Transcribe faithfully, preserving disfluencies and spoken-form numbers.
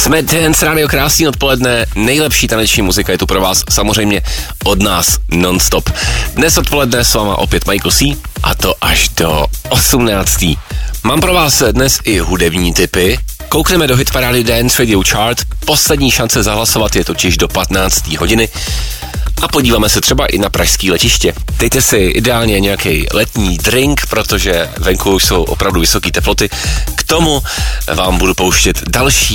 Jsme Dance Radio, krásný odpoledne, nejlepší taneční muzika je tu pro vás, samozřejmě od nás non-stop. Dnes odpoledne s váma opět Michael C. a to až do osmnácté. Mám pro vás dnes i hudební tipy. Koukneme do hitparády Dance Radio Chart, poslední šance zahlasovat je totiž do patnácté hodiny. A podíváme se třeba i na pražský letiště. Dejte si ideálně nějaký letní drink, protože venku jsou opravdu vysoké teploty. K tomu vám budu pouštět další